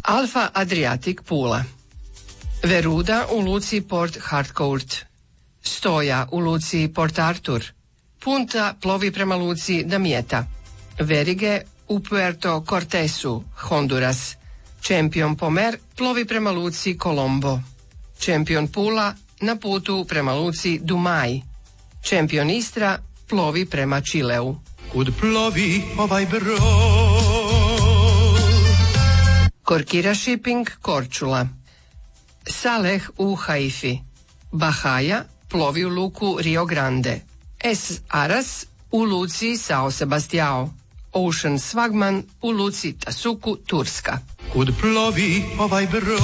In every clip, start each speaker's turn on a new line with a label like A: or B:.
A: Alfa Adriatic Pula, Veruda u luci Port Harcourt, Stoja u luci Port Arthur, Punta plovi prema luci Damietta, Verige u Puerto Cortesu, Honduras, Champion Pomer plovi prema luci Colombo, Champion Pula na putu prema luci Dumai, Champion Istra plovi prema Čileu.
B: Kud plovi ovaj brod?
A: Korkira Shipping Korčula, Saleh u Haifi, Bahaja plovi u luku Rio Grande, S. Aras u luci São Sebastião, Ocean Swagman u luci Tasuku, Turska.
B: Kud plovi ovaj brod?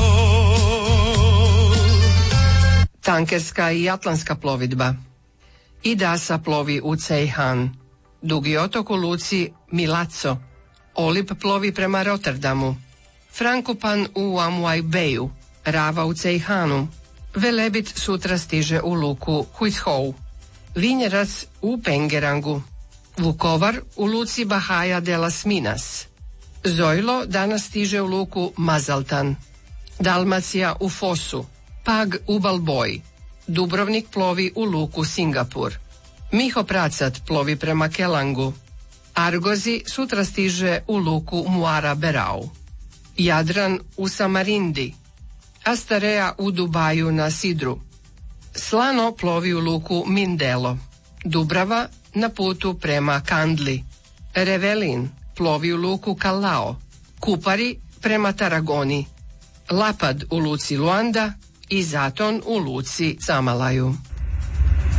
A: Tankerska i atlantska plovidba. Idasa plovi u Ceyhan, Dugi otok u luci Milazzo, Olip plovi prema Rotterdamu, Frankopan u Amuai Bayu, Rava u Ceyhanu, Velebit sutra stiže u luku Huizhou, Vinjerac u Pengerangu, Vukovar u luci Bahaja de las Minas, Zojlo danas stiže u luku Mazaltan, Dalmacija u Fosu, Pag u Balboji, Dubrovnik plovi u luku Singapur, Miho Pracat plovi prema Kelangu, Argozi sutra stiže u luku Muara Berau, Jadran u Samarindi, Astarea u Dubaju na Sidru, Slano plovi u luku Mindelo, Dubrava na putu prema Kandli, Revelin plovi u luku Callao, Kupari prema Taragoni, Lapad u luci Luanda i Zaton u luci Samalaju.